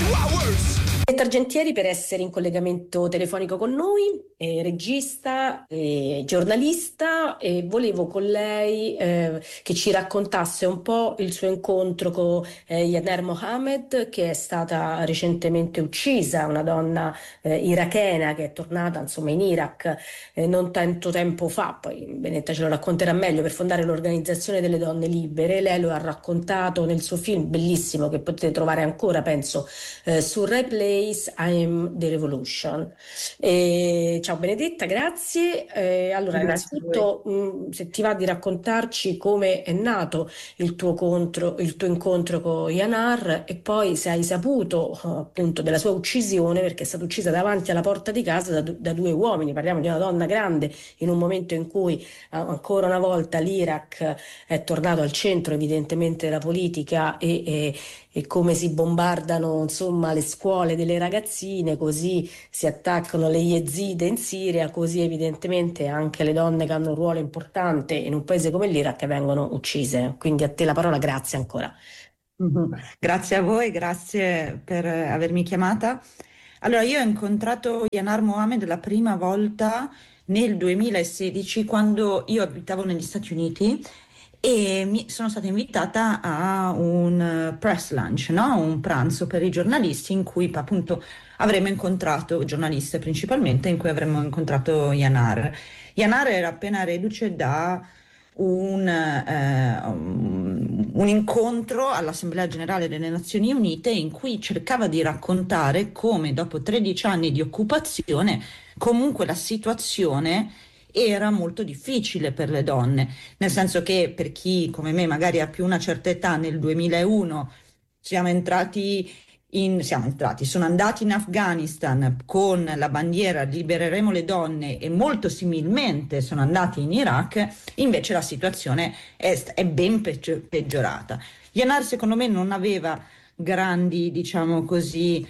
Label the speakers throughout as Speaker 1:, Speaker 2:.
Speaker 1: Argentieri per essere in collegamento telefonico con noi, regista, giornalista, e volevo con lei che ci raccontasse un po' il suo incontro con Yanar Mohammed, che è stata recentemente uccisa, una donna irachena che è tornata insomma in Iraq non tanto tempo fa, poi Benetta ce lo racconterà meglio, per fondare l'Organizzazione delle Donne Libere. Lei lo ha raccontato nel suo film bellissimo che potete trovare ancora, penso, su Rai Play, I Am the Revolution. Ciao Benedetta, grazie. Allora,
Speaker 2: Grazie a voi.
Speaker 1: innanzitutto, se ti va di raccontarci come è nato il tuo incontro con Yanar, e poi se hai saputo appunto della sua uccisione, perché è stata uccisa davanti alla porta di casa da due uomini. Parliamo di una donna grande in un momento in cui ancora una volta l'Iraq è tornato al centro evidentemente della politica, e come si bombardano insomma le scuole delle ragazzine, così si attaccano le yezide in Siria, così evidentemente anche le donne che hanno un ruolo importante in un paese come l'Iraq vengono uccise. Quindi a te la parola, grazie ancora.
Speaker 2: Mhm. Grazie a voi, grazie per avermi chiamata. Allora, io ho incontrato Yanar Mohammed la prima volta nel 2016, quando io abitavo negli Stati Uniti e sono stata invitata a un press lunch, no? Un pranzo per i giornalisti in cui appunto avremmo incontrato, giornaliste principalmente, in cui avremmo incontrato Yanar. Yanar era appena reduce da un incontro all'Assemblea Generale delle Nazioni Unite in cui cercava di raccontare come dopo 13 anni di occupazione comunque la situazione era molto difficile per le donne, nel senso che per chi come me magari ha più una certa età, nel 2001 sono andati in Afghanistan con la bandiera libereremo le donne e molto similmente sono andati in Iraq, invece la situazione è ben peggiorata. Yanar secondo me non aveva grandi, diciamo così,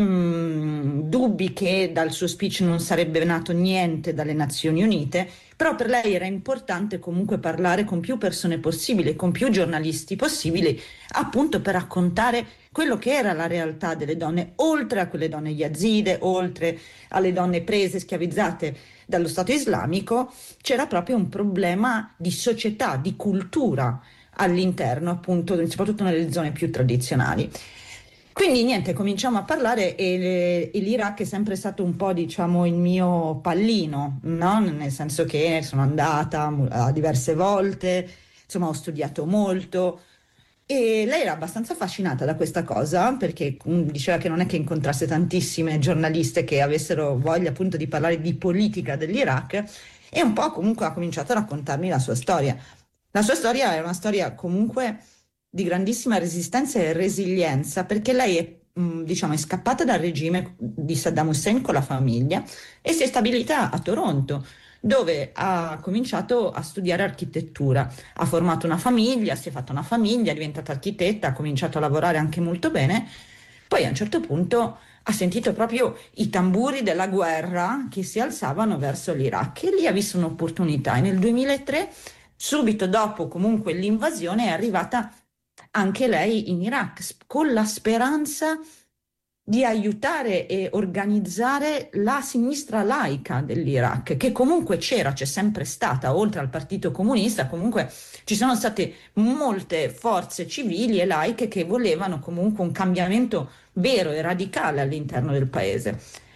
Speaker 2: dubbi che dal suo speech non sarebbe nato niente dalle Nazioni Unite, però per lei era importante comunque parlare con più persone possibili, con più giornalisti possibili, appunto per raccontare quello che era la realtà delle donne, oltre a quelle donne yazide, oltre alle donne prese, schiavizzate dallo Stato islamico, c'era proprio un problema di società, di cultura all'interno, appunto, soprattutto nelle zone più tradizionali. Quindi niente, cominciamo a parlare e l'Iraq è sempre stato un po', diciamo, il mio pallino, no? Nel senso che sono andata diverse volte, insomma ho studiato molto e lei era abbastanza affascinata da questa cosa perché diceva che non è che incontrasse tantissime giornaliste che avessero voglia appunto di parlare di politica dell'Iraq e un po' comunque ha cominciato a raccontarmi la sua storia. La sua storia è una storia comunque di grandissima resistenza e resilienza, perché lei diciamo, è scappata dal regime di Saddam Hussein con la famiglia e si è stabilita a Toronto, dove ha cominciato a studiare architettura. Ha formato una famiglia, si è fatta una famiglia, è diventata architetta, ha cominciato a lavorare anche molto bene. Poi a un certo punto ha sentito proprio i tamburi della guerra che si alzavano verso l'Iraq e lì ha visto un'opportunità. E nel 2003, subito dopo comunque l'invasione, è arrivata anche lei in Iraq con la speranza di aiutare e organizzare la sinistra laica dell'Iraq, che comunque c'è sempre stata, oltre al Partito Comunista, comunque ci sono state molte forze civili e laiche che volevano comunque un cambiamento vero e radicale all'interno del paese.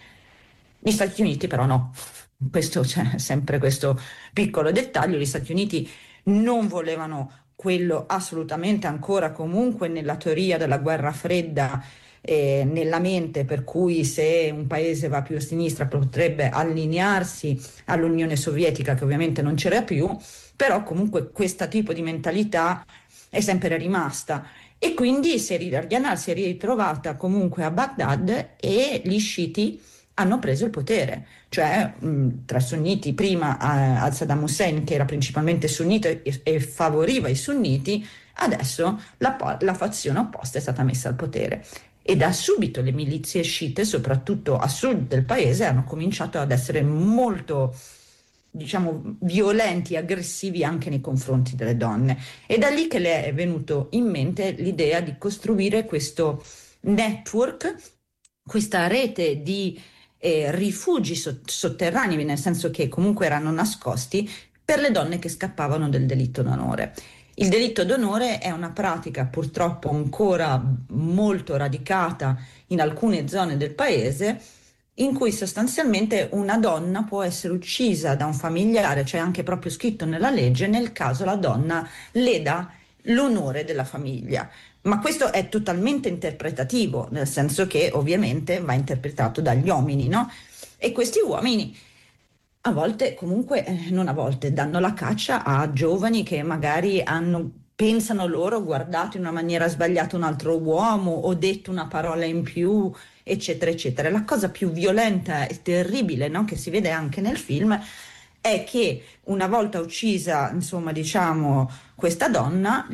Speaker 2: Gli Stati Uniti però no. Questo c'è sempre questo piccolo dettaglio, gli Stati Uniti non volevano quello assolutamente ancora comunque nella teoria della guerra fredda nella mente, per cui se un paese va più a sinistra potrebbe allinearsi all'Unione Sovietica, che ovviamente non c'era più, però comunque questo tipo di mentalità è sempre rimasta. E quindi Yanar si è ritrovata comunque a Baghdad e gli sciiti hanno preso il potere, cioè tra sunniti prima a Saddam Hussein, che era principalmente sunnito e favoriva i sunniti, adesso la fazione opposta è stata messa al potere. E da subito le milizie sciite, soprattutto a sud del paese, hanno cominciato ad essere molto, diciamo, violenti, aggressivi anche nei confronti delle donne. E da lì che le è venuto in mente l'idea di costruire questo network questa rete di rifugi sotterranei, nel senso che comunque erano nascosti per le donne che scappavano del delitto d'onore. Il delitto d'onore è una pratica purtroppo ancora molto radicata in alcune zone del paese, in cui sostanzialmente una donna può essere uccisa da un familiare, cioè anche proprio scritto nella legge, nel caso la donna leda l'onore della famiglia. Ma questo è totalmente interpretativo, nel senso che ovviamente va interpretato dagli uomini, no? E questi uomini a volte, comunque, non a volte, danno la caccia a giovani che magari pensano loro guardato in una maniera sbagliata un altro uomo o detto una parola in più, eccetera, eccetera. La cosa più violenta e terribile, no, che si vede anche nel film è che una volta uccisa, insomma, diciamo, questa donna,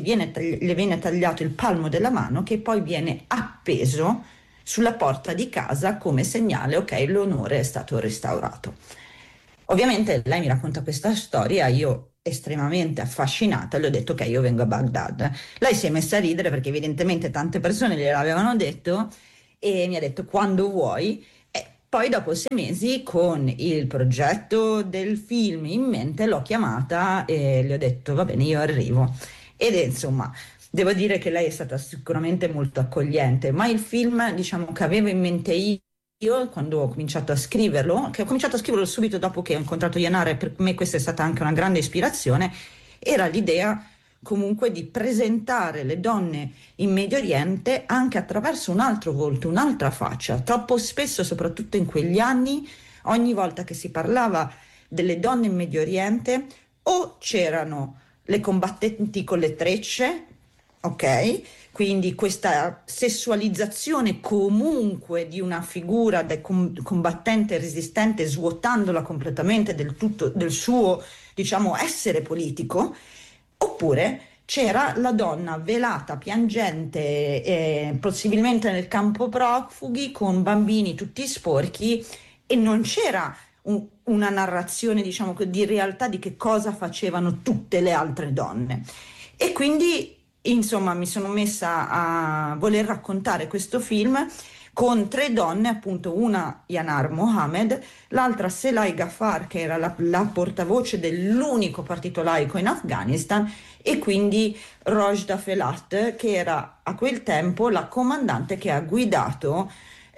Speaker 2: le viene tagliato il palmo della mano che poi viene appeso sulla porta di casa come segnale, ok, l'onore è stato restaurato. Ovviamente lei mi racconta questa storia, io estremamente affascinata, le ho detto che io vengo a Baghdad. Lei si è messa a ridere perché evidentemente tante persone gliel'avevano detto e mi ha detto quando vuoi. E poi dopo 6 mesi con il progetto del film in mente l'ho chiamata e le ho detto va bene, io arrivo. Ed insomma, devo dire che lei è stata sicuramente molto accogliente, ma il film, diciamo, che avevo in mente io quando ho cominciato a scriverlo, che ho cominciato a scriverlo subito dopo che ho incontrato Yanar, e per me questa è stata anche una grande ispirazione, era l'idea comunque di presentare le donne in Medio Oriente anche attraverso un altro volto, un'altra faccia. Troppo spesso, soprattutto in quegli anni, ogni volta che si parlava delle donne in Medio Oriente, o c'erano le combattenti con le trecce, ok? Quindi questa sessualizzazione comunque di una figura del combattente resistente, svuotandola completamente del tutto, del suo, diciamo, essere politico, oppure c'era la donna velata, piangente, possibilmente nel campo profughi, con bambini tutti sporchi, e non c'era una narrazione, diciamo, di realtà di che cosa facevano tutte le altre donne. E quindi, insomma, mi sono messa a voler raccontare questo film con 3 donne, appunto, una Yanar Mohammed, l'altra Selai Ghaffar, che era la portavoce dell'unico partito laico in Afghanistan, e quindi Rojda Felat, che era a quel tempo la comandante che ha guidato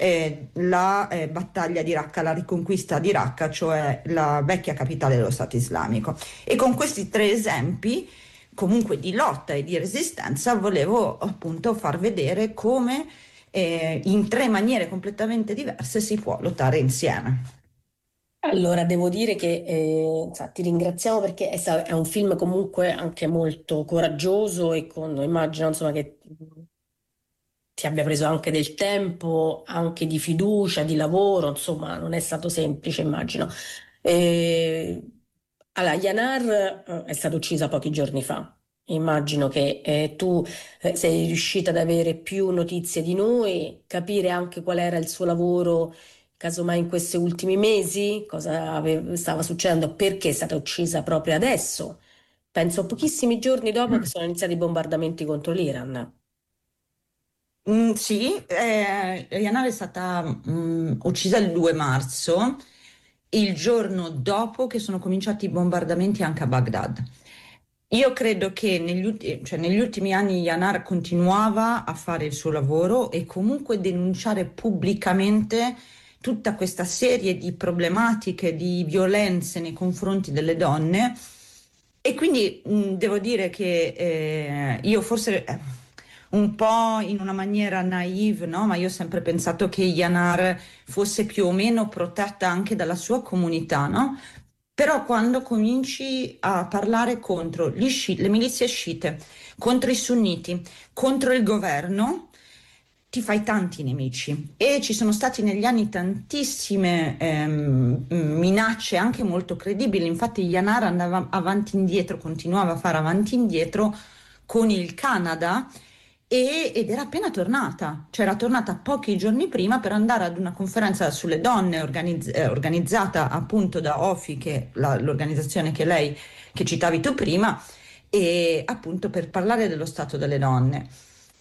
Speaker 2: la battaglia di Raqqa, la riconquista di Raqqa, cioè la vecchia capitale dello Stato islamico. E con questi 3 esempi comunque di lotta e di resistenza volevo appunto far vedere come in 3 maniere completamente diverse si può lottare insieme.
Speaker 1: Allora, devo dire che ti ringraziamo perché è un film comunque anche molto coraggioso e immagino insomma che ti abbia preso anche del tempo, anche di fiducia, di lavoro, insomma, non è stato semplice, immagino. Eh, allora, Yanar è stata uccisa pochi giorni fa. Immagino che tu sei riuscita ad avere più notizie di noi, capire anche qual era il suo lavoro, casomai in questi ultimi mesi, cosa stava succedendo, perché è stata uccisa proprio adesso. Penso pochissimi giorni dopo che sono iniziati i bombardamenti contro l'Iran.
Speaker 2: Sì, Rihanna è stata uccisa il 2 marzo, il giorno dopo che sono cominciati i bombardamenti anche a Baghdad. Io credo che negli ultimi anni Yanar continuava a fare il suo lavoro e comunque denunciare pubblicamente tutta questa serie di problematiche, di violenze nei confronti delle donne. E quindi devo dire che io forse un po' in una maniera naive, no? Ma io ho sempre pensato che Yanar fosse più o meno protetta anche dalla sua comunità, no? Però quando cominci a parlare contro le milizie sciite, contro i sunniti, contro il governo, ti fai tanti nemici. E ci sono stati negli anni tantissime minacce anche molto credibili. Infatti Yanar andava avanti e indietro, continuava a fare avanti e indietro con il Canada ed era appena tornata, cioè era tornata pochi giorni prima per andare ad una conferenza sulle donne organizzata appunto da OFI, che è l'organizzazione che citavi tu prima, e appunto per parlare dello stato delle donne.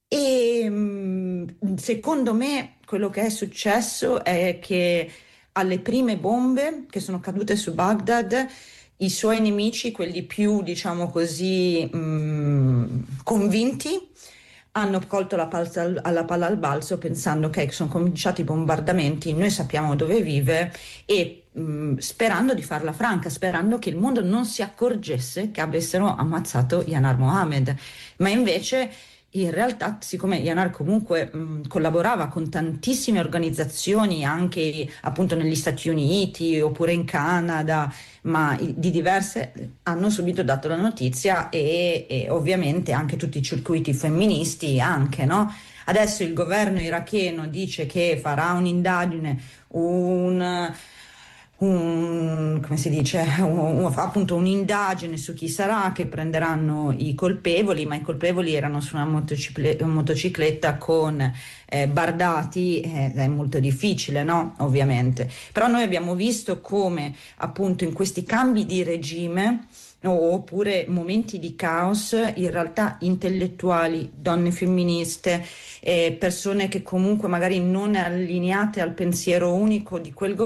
Speaker 2: E secondo me quello che è successo è che alle prime bombe che sono cadute su Baghdad, i suoi nemici, quelli più, diciamo così, convinti, hanno colto la palla al balzo pensando che sono cominciati i bombardamenti, noi sappiamo dove vive e sperando di farla franca, sperando che il mondo non si accorgesse che avessero ammazzato Yanar Mohammed. Ma invece in realtà, siccome Yanar comunque collaborava con tantissime organizzazioni, anche appunto negli Stati Uniti oppure in Canada, ma di diverse, hanno subito dato la notizia e ovviamente anche tutti i circuiti femministi, anche, no? Adesso il governo iracheno dice che farà un'indagine, come si dice, appunto un'indagine su chi sarà, che prenderanno i colpevoli, ma i colpevoli erano su una motocicletta con bardati, è molto difficile, no? Ovviamente. Però noi abbiamo visto come appunto in questi cambi di regime oppure momenti di caos, in realtà intellettuali, donne femministe, persone che comunque magari non allineate al pensiero unico di quel governo,